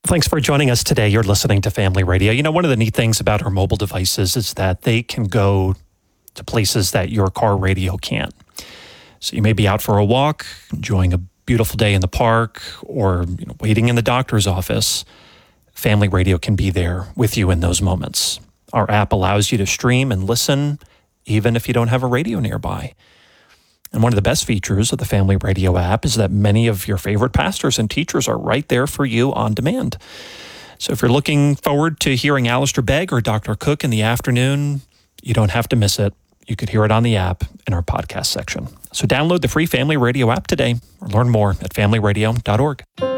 Thanks for joining us today. You're listening to Family Radio. You know, one of the neat things about our mobile devices is that they can go to places that your car radio can't. So you may be out for a walk, enjoying a beautiful day in the park, or waiting in the doctor's office. Family Radio can be there with you in those moments. Our app allows you to stream and listen even if you don't have a radio nearby. And one of the best features of the Family Radio app is that many of your favorite pastors and teachers are right there for you on demand. So if you're looking forward to hearing Alistair Begg or Dr. Cook in the afternoon, you don't have to miss it. You could hear it on the app in our podcast section. So download the free Family Radio app today or learn more at familyradio.org.